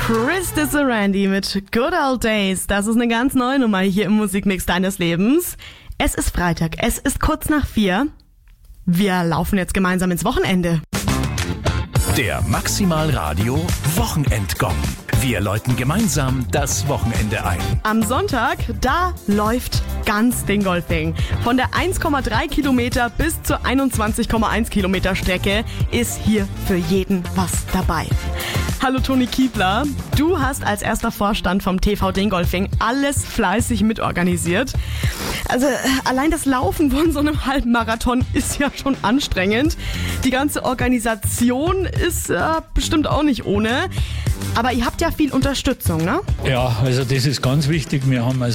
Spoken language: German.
Chris Randy mit Good Old Days. Das ist eine ganz neue Nummer hier im Musikmix deines Lebens. Es ist Freitag, es ist kurz nach 4. Wir laufen jetzt gemeinsam ins Wochenende. Der Maximal Radio Wochenendgong. Wir läuten gemeinsam das Wochenende ein. Am Sonntag, da läuft ganz Dingolfing. Von der 1,3 Kilometer bis zur 21,1 Kilometer Strecke ist hier für jeden was dabei. Hallo Toni Kiebler, du hast als erster Vorstand vom TV Dingolfing alles fleißig mitorganisiert. Also allein das Laufen von so einem Halbmarathon ist ja schon anstrengend. Die ganze Organisation ist bestimmt auch nicht ohne. Aber ihr habt ja viel Unterstützung, ne? Ja, also das ist ganz wichtig. Wir haben